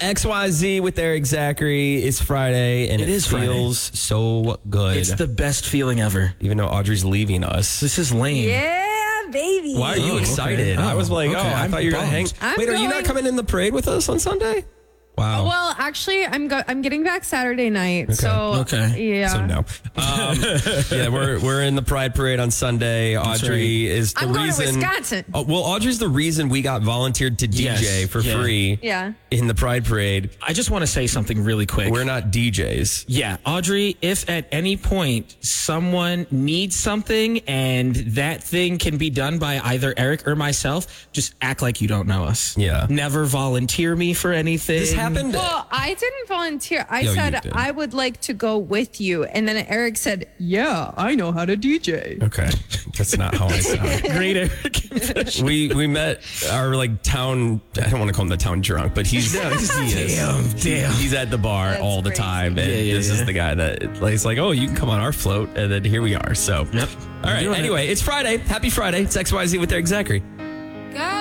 XYZ with Eric Zachary. It's Friday, and It is Friday. feels so good. It's the best feeling ever. Even though Audrey's leaving us. This is lame. Yeah, baby. Why are you Oh, excited? okay. I was like, Okay, I I'm thought you were going to hang. bummed. Wait, are you not going. coming in the parade with us on Sunday? Wow. Well, actually, I'm getting back Saturday night. So Okay. yeah. So no. Yeah, we're in the Pride Parade on Sunday. Audrey is the I'm going to reason. Wisconsin. Oh, well, Audrey's the reason we got volunteered to DJ Yes, for yeah. free. Yeah. In the Pride Parade. I just want to say something really quick. We're not DJs. Yeah, Audrey, if at any point someone needs something and that thing can be done by either Eric or myself, just act like you don't know us. Yeah. Never volunteer me for anything. This happened. Well, I didn't volunteer. I No, you said did. I would like to go with you, and then Eric said, "Yeah, I know how to DJ." Okay, that's not how I sound. Great Eric. We met our town. I don't want to call him the town drunk, but he's he is. Damn. He's at the bar That's all the crazy. time, and Yeah, this is the guy that he's like, oh, you can come on our float, and then here we are. So, Yep. all right. Doing it. Anyway, it's Friday. Happy Friday. It's XYZ with Eric Zachary.